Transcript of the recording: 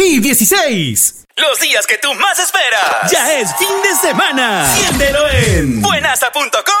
y 16. Los días que tú más esperas. Ya es fin de semana. Siéntelo en Buenasa.com.